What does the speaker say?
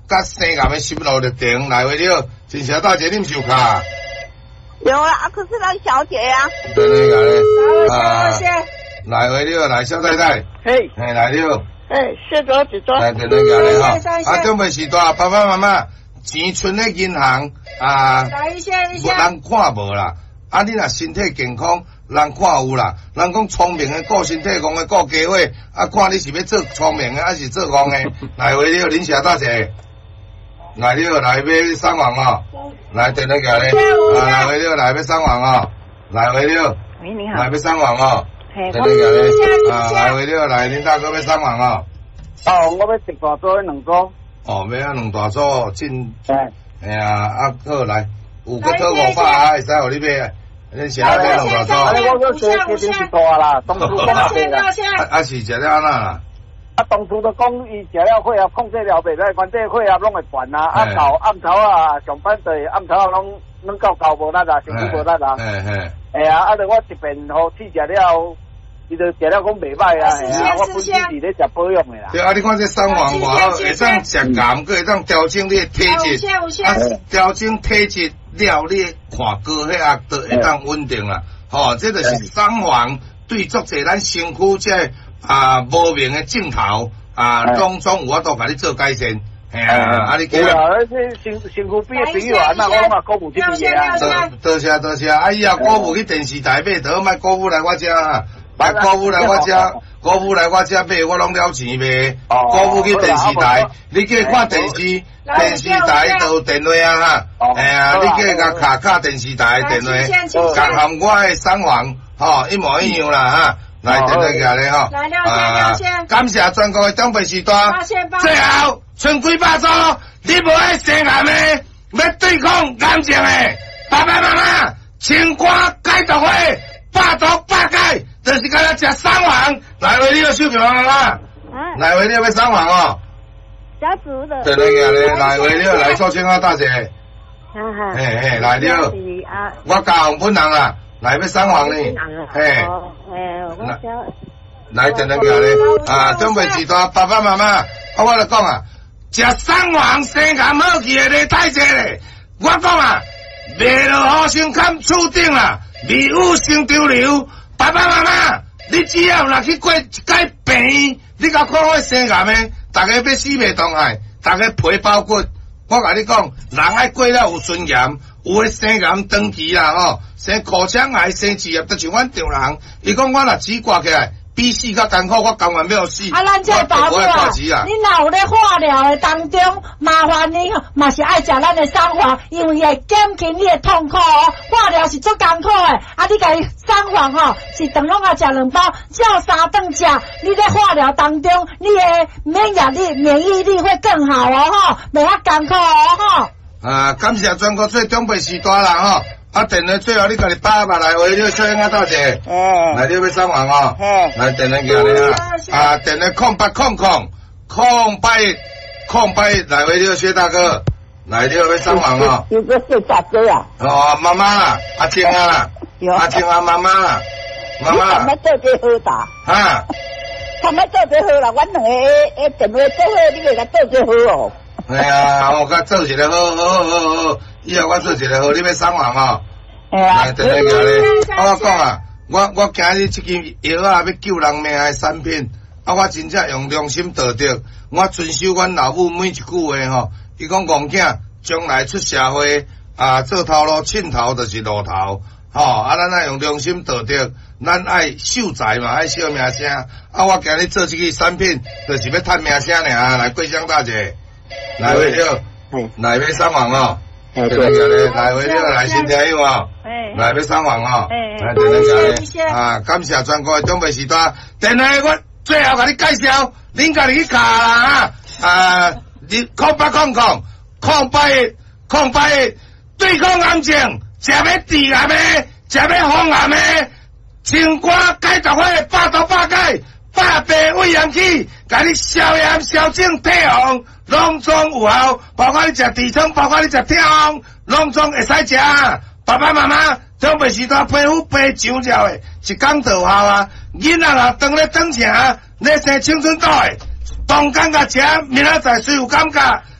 甲生癌的心路历程来回了。真谢大姐，你受卡？ 有啊，可是那小姐呀。 对对对。 来回了，来小太太。 嘿。 来了。 是桌子桌。 来对对对哈。准备时段，爸爸妈妈钱存在银行来一下。 人看无啦，你若身体健康。人看有啦，人讲聪明的顾身体，戆的顾家伙，看你是要做聪明的，还是做戆的？来回了，恁谢大姐，来了，来买三王哦，来等那个咧，来回了，来买三王哦，来回了， 喂，你好， 来买三王哦，等那个咧，来回了，来恁大哥买三王哦。 我要一大组两组。 要两大组，进。好来，有个套500会使互你买。恁是安尼弄大组， 我决定是大啦，当初讲啊啦，是食了安那啦。 当初都讲伊食了血压控制了袂使，反正血压拢会悬啦。暗头上班对暗头拢到高无力啦，身体无力啦。我一遍互试食了，伊就食了讲袂歹啊。我本身是咧食保养的啦。 对你看这三王外好，会当食癌，佮会当调整你的体质，调整体质。了，你看高血压都会当稳定啦，这就是三黄对足者咱身躯这无明的镜头拢总有法度甲你做改善，你记啊，这身躯边的朋友我拢也鼓舞这边啊。 多谢，以后鼓舞去电视台买，倒莫鼓舞来我遮啊，鼓舞来我遮买，我拢了钱卖，鼓舞去电视台，你去看电视。电视台都有电话你去甲卡电视台电话，甲含我的三黄，一模一样啦来等等下咧感谢全国的长辈时代，最后剩几百组，你无爱生癌的，要对抗癌症的，爸爸妈妈，清肝解毒会，百毒百解，就是甲咱食三黄，来回你个手票妈，来回你要三黄哦。 家族的。 对那个咧，来回了，来做青蛙大姐。来了。我教红本人啦，来要三黄呢。来等那个咧，准备时段，爸爸妈妈，我来讲食三黄生癌好去的咧，太济咧。我讲卖落好心坎厝顶啦，未有成丢流。爸爸妈妈，你只要若去过一届病，你甲看我生癌的。大家要死袂动害，大家皮包骨。我甲你讲，人爱过了有尊严，有诶生癌长期啦生口腔癌、生职业，都像阮丈人。伊讲我若钱挂起来，比死较艰苦，我甘愿要死。 咱这爸母你若有咧化疗的当中，麻烦你嘛是爱食咱的三黄，因为会减轻你的痛苦化疗是足艰苦的，你家三黄是顿拢食2包，照3顿食，你在化疗当中，你的免疫力会更好袂遐艰苦感谢全国最长辈时代啦电话最后你家己打吧来回了小英大姐，来了要三黄来电话叫你电话0800来回了薛大哥，来了要三黄有个是大哥啊。 妈妈啦，阿青啦，阿青妈妈啦，妈妈。他们做最好打。他们做最好啦，阮两个电话做好，你个甲做最好我甲做一个好，以后我做一个好，你要三黄来，等下个咧，我讲我今日这支药要救人命的产品，我真正用良心道德，我遵守阮老母每一句话伊讲戆囝将来出社会做头路，凊头就是路头，咱爱用良心道德，咱爱守财嘛，爱小名声，我今日做这个产品，就是要赚名声尔，来桂香大姐，来回了，来买三黄对那个咧，来回了，来新听友来要三黄来对那个咧，感谢全国的长辈时代，电话我最后甲你介绍，恁家己去卡啦你0800对抗癌症，食要治癌的，食要防癌的，清肝解毒会，百毒百解，百病胃炎气，甲你消炎消肿退红。拢总有效，包括你食痔疮，包括你食痛风，拢总会使食。爸爸妈妈长辈时代皮肤白上了的，一工就有效囡仔若当咧长成，咧生青春痘的，当间甲食，明仔载虽有感觉，